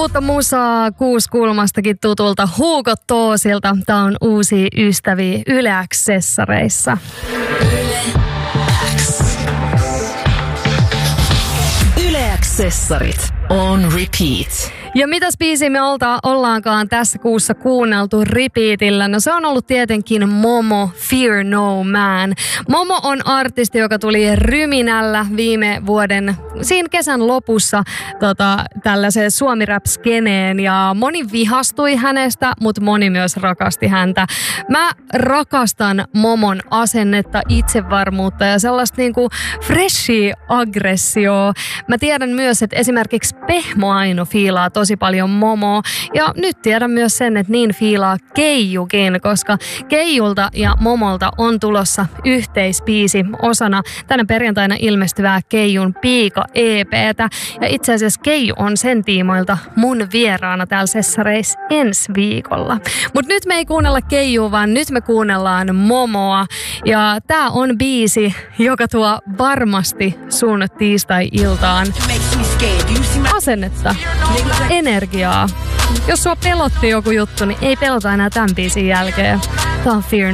Uutta musaa Kuuskulmastakin tutulta Hugo Toosilta. Tää on uusia ystäviä Yle X-sessareissa. Yle X-sessarit on repeat. Ja mitäs biisiä me ollaankaan tässä kuussa kuunneltu repeatillä? No se on ollut tietenkin Momo, Fear No Man. Momo on artisti, joka tuli ryminällä viime vuoden, siinä kesän lopussa tällaiseen suomi-rap-skeneen. Ja moni vihastui hänestä, mutta moni myös rakasti häntä. Mä rakastan Momon asennetta, itsevarmuutta ja sellaista niinku freshia aggressioa. Mä tiedän myös, että esimerkiksi Pehmo Aino fiilaa tosi paljon Momoa. Ja nyt tiedän myös sen, että niin fiilaa Keijukin, koska Keijulta ja Momolta on tulossa yhteispiisi osana tänä perjantaina ilmestyvää Keijun Piika-EP:tä. Ja itse asiassa Keiju on sen tiimoilta mun vieraana täällä Sessareissa ensi viikolla. Mutta nyt me ei kuunnella Keijua, vaan nyt me kuunnellaan Momoa. Ja tää on biisi, joka tuo varmasti sun tiistai-iltaan asennetta, energiaa. Jos sua pelotti joku juttu, niin ei pelota enää tämän biisin jälkeen. Tää on Fear